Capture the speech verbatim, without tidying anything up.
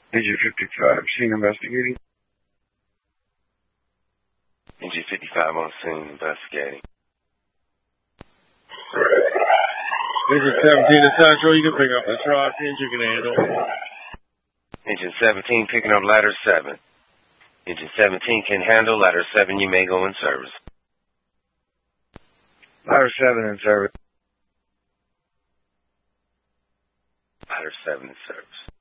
Engine fifty-five, scene investigating. Engine fifty-five on scene investigating. Engine seventeen to Central, you can pick up the truck. Engine can handle. Engine seventeen picking up ladder seven. Engine seventeen can handle ladder seven. You may go in service. Ladder seven in service. Ladder seven in service.